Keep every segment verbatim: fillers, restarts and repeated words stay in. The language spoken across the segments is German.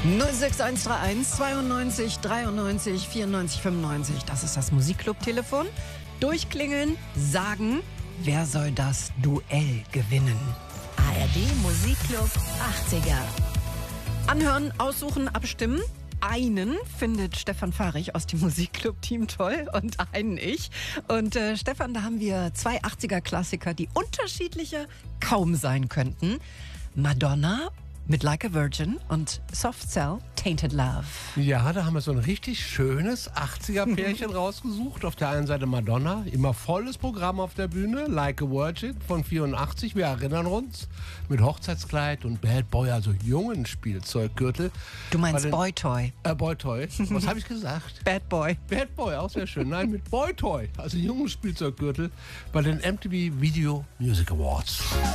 null sechs eins drei eins zweiundneunzig dreiundneunzig vierundneunzig fünfundneunzig. Das ist das Musikclub-Telefon. Durchklingeln, sagen, wer soll das Duell gewinnen? A R D Musikclub achtziger. Anhören, aussuchen, abstimmen. Einen findet Stefan Fahrig aus dem Musikclub-Team toll und einen ich. Und äh, Stefan, da haben wir zwei achtziger-Klassiker, die unterschiedlicher kaum sein könnten. Madonna mit Like a Virgin und Soft Cell, Tainted Love. Ja, da haben wir so ein richtig schönes achtziger-Pärchen rausgesucht. Auf der einen Seite Madonna, immer volles Programm auf der Bühne. Like a Virgin von vierundachtzig, wir erinnern uns. Mit Hochzeitskleid und Bad Boy, also jungen Spielzeuggürtel. Du meinst den, Boy-Toy? Äh, Boy-Toy. Was habe ich gesagt? Bad Boy. Bad Boy, auch sehr schön. Nein, mit Boy-Toy, also jungen Spielzeuggürtel bei den M T V Video Music Awards.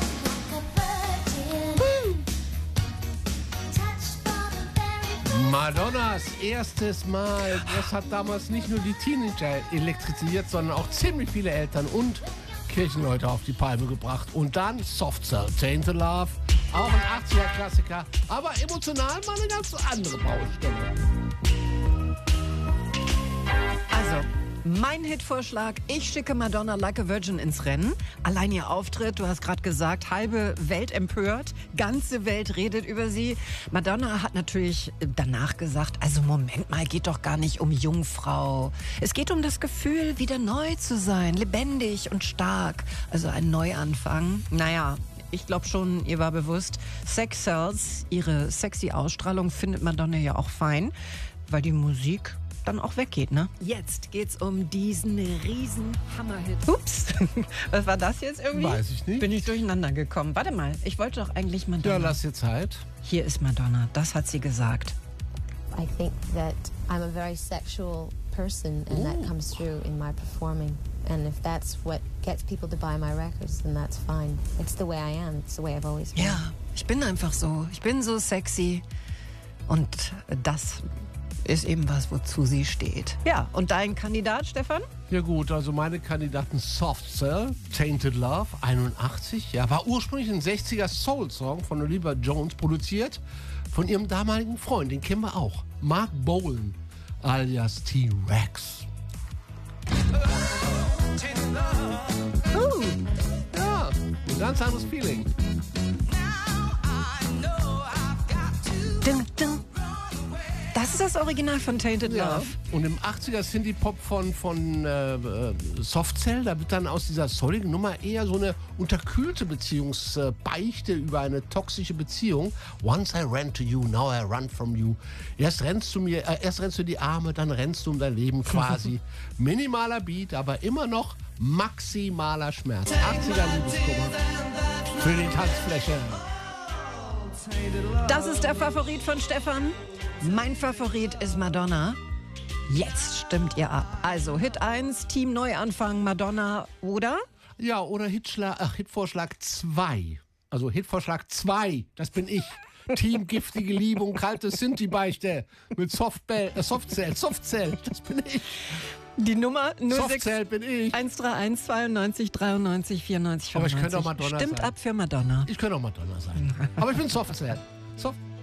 Madonnas erstes Mal, das hat damals nicht nur die Teenager elektrisiert, sondern auch ziemlich viele Eltern und Kirchenleute auf die Palme gebracht. Und dann Soft Cell, Tainted Love, auch ein achtziger-Klassiker, aber emotional mal eine ganz andere Baustelle. Also, mein Hitvorschlag, ich schicke Madonna Like a Virgin ins Rennen. Allein ihr Auftritt, du hast gerade gesagt, halbe Welt empört, ganze Welt redet über sie. Madonna hat natürlich danach gesagt, also Moment mal, geht doch gar nicht um Jungfrau. Es geht um das Gefühl, wieder neu zu sein, lebendig und stark. Also ein Neuanfang. Naja, ich glaube schon, ihr war bewusst, Sex Sells, ihre sexy Ausstrahlung findet Madonna ja auch fein, weil die Musik dann auch weggeht, ne? Jetzt geht's um diesen riesen Hammerhit. Ups, was war das jetzt irgendwie? Weiß ich nicht. Bin ich durcheinander gekommen. Warte mal, ich wollte doch eigentlich Madonna. Ja, lass dir Zeit. Hier ist Madonna, das hat sie gesagt. I think that I'm a very sexual person and Ooh. that comes through in my performing. And if that's what gets people to buy my records, then that's fine. It's the way I am. It's the way I've always been. Ja, ich bin einfach so. Ich bin so sexy. Und das ist eben was, wozu sie steht. Ja, und dein Kandidat, Stefan? Ja gut, also meine Kandidaten Soft Cell, Tainted Love, einundachtzig. Ja, war ursprünglich ein sechziger Soul-Song von Olivia Jones, produziert von ihrem damaligen Freund, den kennen wir auch, Mark Bolan, alias T-Rex. Uh, Ja, ein ganz anderes Feeling. dun, dun. Das ist das Original von Tainted Ja. Love. Und im achtziger Synthie-Pop von, von äh, äh, Soft Cell, da wird dann aus dieser souligen Nummer eher so eine unterkühlte Beziehungsbeichte über eine toxische Beziehung. Once I ran to you, now I run from you. Erst rennst du mir, äh, erst rennst du die Arme, dann rennst du um dein Leben quasi. Minimaler Beat, aber immer noch maximaler Schmerz. achtziger Liebeskummer für die Tanzfläche. Das ist der Favorit von Stefan. Mein Favorit ist Madonna. Jetzt stimmt ihr ab. Also Hit eins, Team Neuanfang, Madonna, oder? Ja, oder Hitschla ach, Hitvorschlag zwei. Also Hitvorschlag zwei, das bin ich. Team giftige Liebe und kalte Synthie-Beichte mit Softbell, äh, Softcell, Softcell, das bin ich. Die Nummer null sechs Softcell bin ich. eins drei eins zweiundneunzig dreiundneunzig vierundneunzig Aber ich fünfundneunzig. könnte auch Madonna Stimmt sein. ab für Madonna. Ich könnte auch Madonna sein. Aber ich bin Softcell. Soft